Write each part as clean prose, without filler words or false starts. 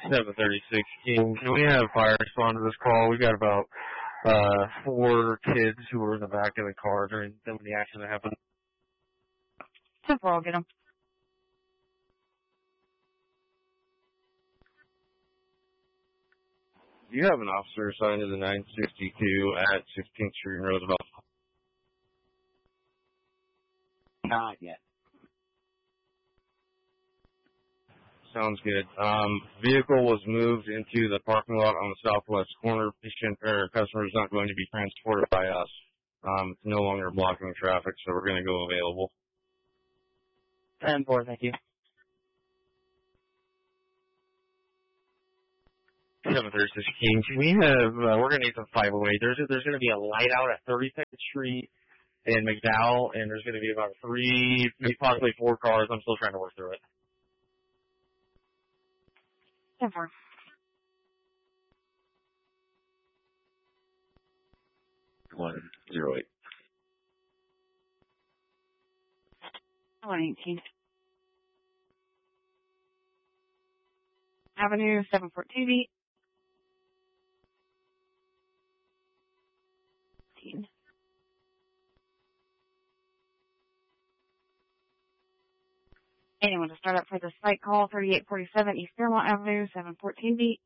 736 King. Can we have fire respond to this call? We got about 4 kids who were in the back of the car during when the accident happened. 10-4, I'll get them. Do you have an officer assigned to the 962 at 16th Street and Roosevelt? Not yet. Sounds good. Vehicle was moved into the parking lot on the southwest corner. Customer is not going to be transported by us. It's no longer blocking traffic, so we're going to go available. 10-4, thank you. 736 King. Can we have, we're going to need some 508. There's going to be a light out at 32nd Street in McDowell, and there's going to be about 3, maybe possibly 4 cars. I'm still trying to work through it. 10-4. 108. 118. Avenue 714B. 18. Anyone to start up for the site call, 3847 East Fairmont Avenue, 714B.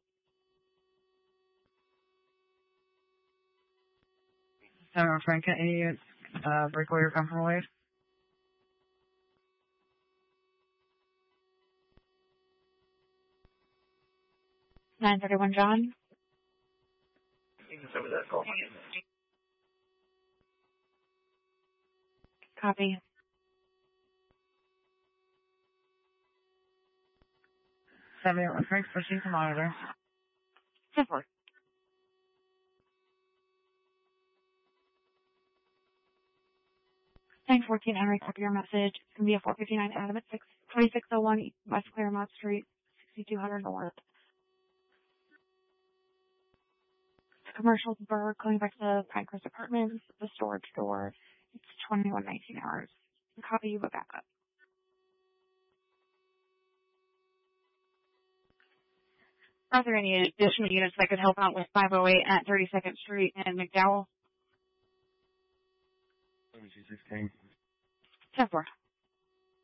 Frank, any breakaway or comfortable wave? 931 John. Copy. 71 Frank, pushing to monitor. 10-4. Thanks, 14 Henry, copy your message. It's going to be a 459 Adam at 2601 West Claremont Street, 6200 North. Commercial Burr, going back to the Pinecrest Apartments, the storage door. It's 2119 hours. Copy you, but backup. Are there any additional units that could help out with 508 at 32nd Street and McDowell? 726 King. 10-4.